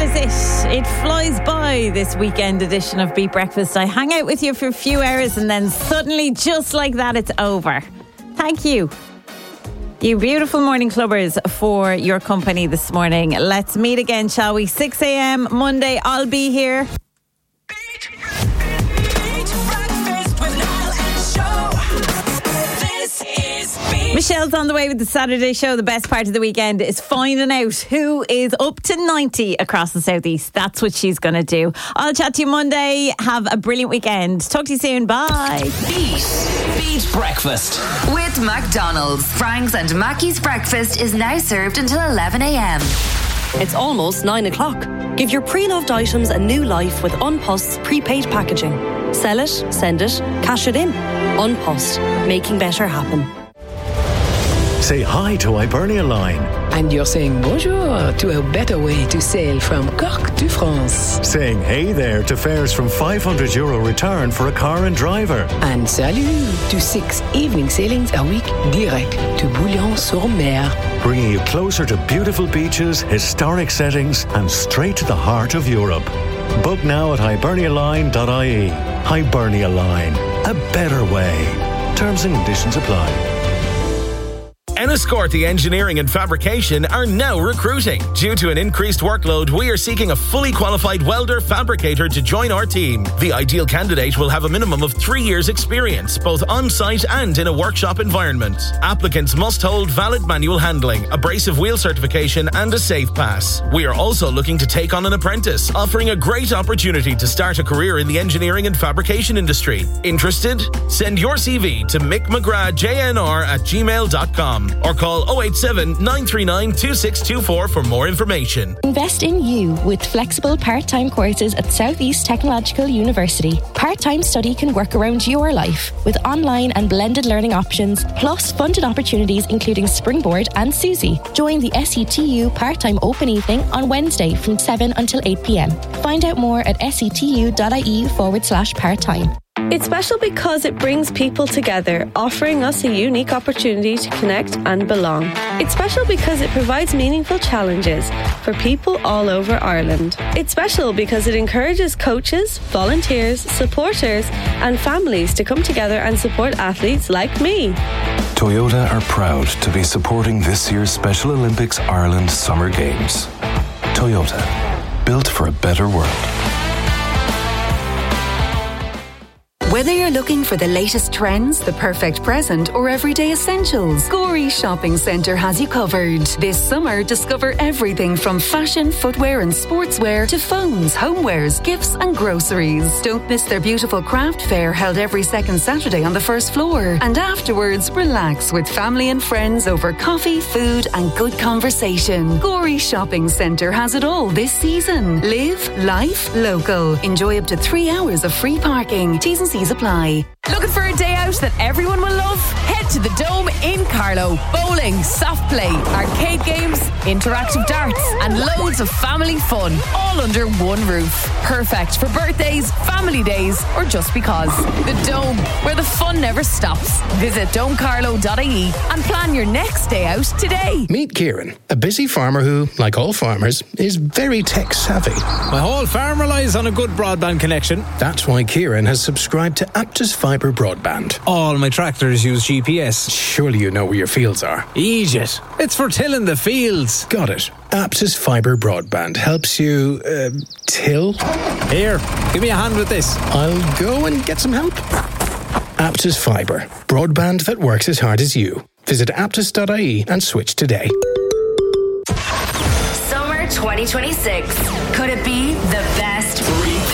is it. It flies by, this weekend edition of Beat Breakfast. I hang out with you for a few hours and then suddenly, just like that, it's over. Thank you. You beautiful morning clubbers for your company this morning. Let's meet again, shall we? 6 a.m. Monday, I'll be here. Michelle's on the way with the Saturday show. The best part of the weekend is finding out who is up to 90 across the southeast. That's what she's going to do. I'll chat to you Monday. Have a brilliant weekend. Talk to you soon. Bye. Beat Breakfast with McDonald's. Frank's and Mackey's breakfast is now served until 11 a.m. It's almost 9 o'clock. Give your pre-loved items a new life with Unpost's prepaid packaging. Sell it, send it, cash it in. Unpost, making better happen. Say hi to Hibernia Line. And you're saying bonjour to a better way to sail from Cork to France. Saying hey there to fares from €500 return for a car and driver. And salut to 6 evening sailings a week direct to Bouillon-sur-Mer. Bringing you closer to beautiful beaches, historic settings and straight to the heart of Europe. Book now at hibernialine.ie. Hibernia Line. A better way. Terms and conditions apply. Enniscorthy Engineering and Fabrication are now recruiting. Due to an increased workload, we are seeking a fully qualified welder fabricator to join our team. The ideal candidate will have a minimum of 3 years experience, both on-site and in a workshop environment. Applicants must hold valid manual handling, abrasive wheel certification and a safe pass. We are also looking to take on an apprentice, offering a great opportunity to start a career in the engineering and fabrication industry. Interested? Send your CV to mickmcgrathjnr@gmail.com. or call 087 939 2624 for more information. Invest in you with flexible part-time courses at Southeast Technological University. Part-time study can work around your life with online and blended learning options, plus funded opportunities including Springboard and Susie. Join the SETU part-time open evening on Wednesday from 7 until 8 p.m. Find out more at setu.ie/part-time. It's special because it brings people together, offering us a unique opportunity to connect and belong. It's special because it provides meaningful challenges for people all over Ireland. It's special because it encourages coaches, volunteers, supporters and families to come together and support athletes like me. Toyota are proud to be supporting this year's Special Olympics Ireland Summer Games. Toyota, built for a better world. Whether you're looking for the latest trends, the perfect present, or everyday essentials, Gorey Shopping Centre has you covered. This summer, discover everything from fashion, footwear and sportswear to phones, homewares, gifts and groceries. Don't miss their beautiful craft fair held every second Saturday on the first floor. And afterwards, relax with family and friends over coffee, food and good conversation. Gorey Shopping Centre has it all this season. Live life local. Enjoy up to 3 hours of free parking. T's and C's apply. Looking for a day out that everyone will love? Head to the Dome in Carlow. Bowling, soft play, arcade games, interactive darts and loads of family fun, all under one roof. Perfect for birthdays, family days or just because. The Dome, where the fun never stops. Visit domecarlow.ie and plan your next day out today. Meet Kieran, a busy farmer who, like all farmers, is very tech savvy. My whole farm relies on a good broadband connection. That's why Kieran has subscribed to Aptus Fibre Broadband. All my tractors use GPS. Surely you know where your fields are. Egypt. It's for tilling the fields. Got it. Aptus Fibre Broadband helps you, till? Here, give me a hand with this. I'll go and get some help. Aptus Fibre. Broadband that works as hard as you. Visit aptus.ie and switch today. Summer 2026. Could it be the best?